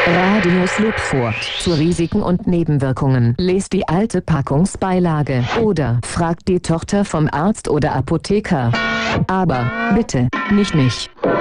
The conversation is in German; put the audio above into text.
Radius Lupfort. Zu Risiken und Nebenwirkungen. Lest die alte Packungsbeilage. Oder fragt die Tochter vom Arzt oder Apotheker. Aber bitte, nicht mich.